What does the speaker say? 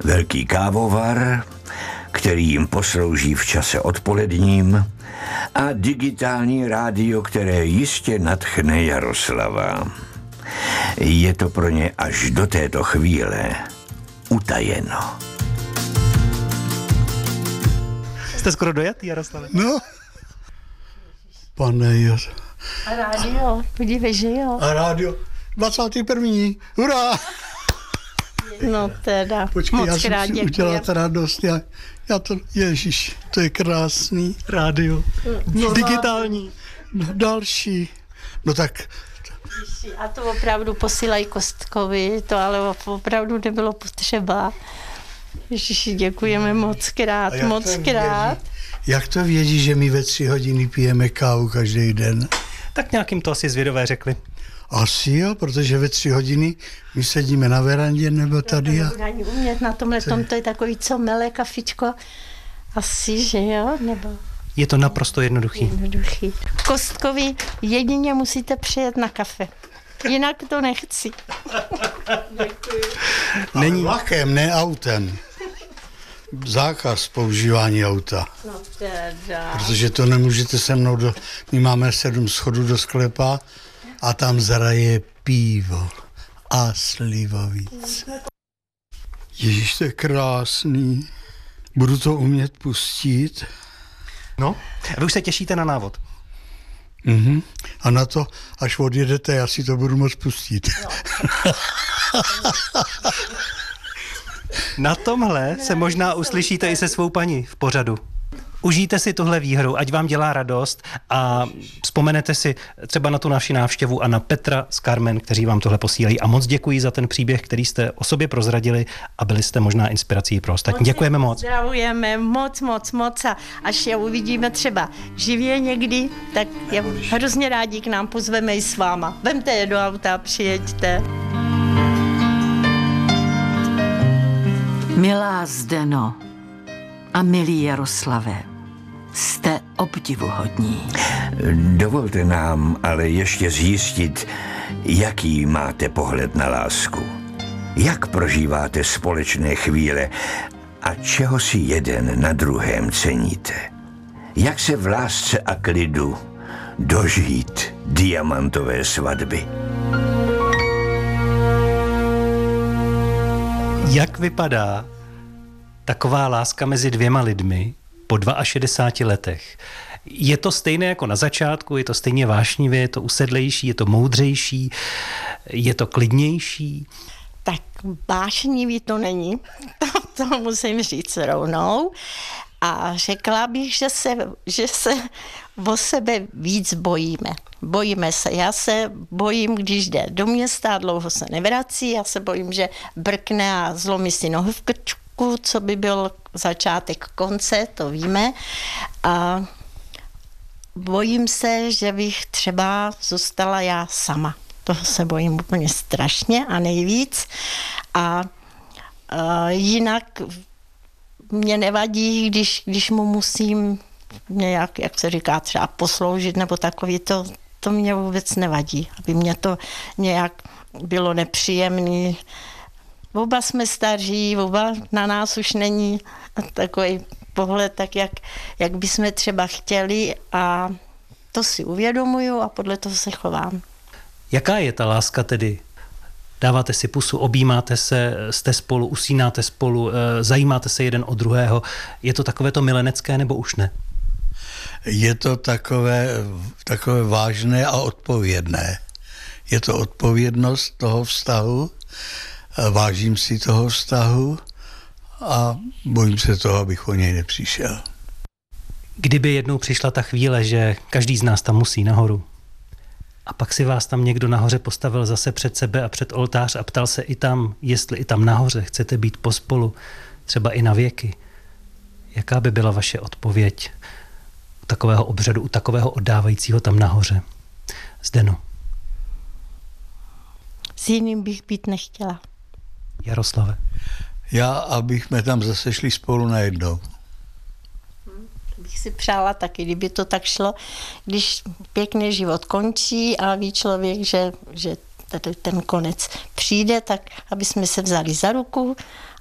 velký kávovar, který jim poslouží v čase odpoledním, a digitální rádio, které jistě nadchne Jaroslava. Je to pro ně až do této chvíle utajeno. Jste skoro dojatý, Jaroslave? No, pane Jas. A rádio, podívej, že jo. A rádio, 21. Hurá! No teda, Počkej, moc já si krát musím děkuji. udělat radost. Já to, ježiš, to je krásný. Rádio. No, Digitální. No, další. No tak, A to opravdu posílají Kostkovi, to ale opravdu nebylo potřeba. Ježiši, děkujeme moc krát, a jak moc to krát. vědí? Jak to vědí, že my ve 3 hodiny pijeme kávu každý den? Tak nějakým to asi zvědové řekli. Asi jo, protože ve 3 hodiny my sedíme na verandě nebo tady a... Nebudu ani umět na tomhle tom, to je takový, co mele kafičko. Asi, že jo, nebo Je to naprosto jednoduchý. jednoduchý. Kostkovi jedině musíte přijet na kafe. Jinak to nechci. Není vlakem, ne autem. Zákaz používání auta. No teda. Protože to nemůžete se mnou My máme 7 schodů do sklepa a tam zraje pivo a slivovice. Ježíš, to je krásný. Budu to umět pustit. No, a vy už se těšíte na návod. Mhm. A na to, až odjedete, já si to budu moct pustit. No. Na tomhle se možná uslyšíte i se svou paní v pořadu. Užijte si tuhle výhru, ať vám dělá radost a vzpomenete si třeba na tu naši návštěvu a na Petra s Carmen, kteří vám tohle posílají. A moc děkuji za ten příběh, který jste o sobě prozradili a byli jste možná inspirací pro ostatní. Děkujeme moc. Zdravujeme moc a až je uvidíme třeba živě někdy, tak je hrozně rádi k nám pozveme i s váma. Vemte je do auta, přijeďte. Milá Zdeno a milý Jaroslave, jste obdivuhodní. Dovolte nám ale ještě zjistit, jaký máte pohled na lásku. Jak prožíváte společné chvíle a čeho si jeden na druhém ceníte. Jak se v lásce a klidu dožít diamantové svatby. Jak vypadá taková láska mezi 2 lidmi po 62 letech? Je to stejné jako na začátku, je to stejně vášnivě, je to usedlejší, je to moudřejší, je to klidnější? Tak vášnivý to není, to musím říct rovnou. A řekla bych, že se o sebe víc bojíme. Bojíme se. Já se bojím, když jde do města a dlouho se nevrací. Já se bojím, že brkne a zlomí si nohu v krčku, co by byl začátek konce, to víme. A bojím se, že bych třeba zůstala já sama. Toho se bojím úplně strašně a nejvíc. A jinak mě nevadí, když mu musím nějak, jak se říká, třeba posloužit nebo takový, to mě vůbec nevadí, aby mě to nějak bylo nepříjemný. Oba jsme staří, oba na nás už není takový pohled, tak jak bychom třeba chtěli a to si uvědomuju a podle toho se chovám. Jaká je ta láska tedy? Dáváte si pusu, objímáte se, jste spolu, usínáte spolu, zajímáte se jeden o druhého. Je to takové to milenecké nebo už ne? Je to takové vážné a odpovědné. Je to odpovědnost toho vztahu, vážím si toho vztahu a bojím se toho, abych o něj nepřišel. Kdyby jednou přišla ta chvíle, že každý z nás tam musí nahoru a pak si vás tam někdo nahoře postavil zase před sebe a před oltář a ptal se i tam, jestli i tam nahoře chcete být pospolu, třeba i na věky. Jaká by byla vaše odpověď u takového obřadu, u takového oddávajícího tam nahoře? Zdeno. S jiným bych být nechtěla. Jaroslave. Já, abych jsme tam zase šli spolu najednou. Bych si přála taky, kdyby to tak šlo, když pěkný život končí a ví člověk, že tady ten konec přijde, tak aby jsme se vzali za ruku